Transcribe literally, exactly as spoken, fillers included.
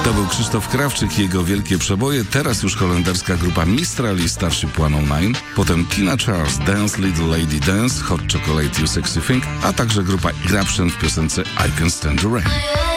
To był Krzysztof Krawczyk i jego wielkie przeboje. Teraz już holenderska grupa Mistral i Starship sto dziewięć. Potem Tina Charles, Dance Little Lady Dance, Hot Chocolate You Sexy Thing, a także grupa Grabszen w piosence I Can Stand the Rain.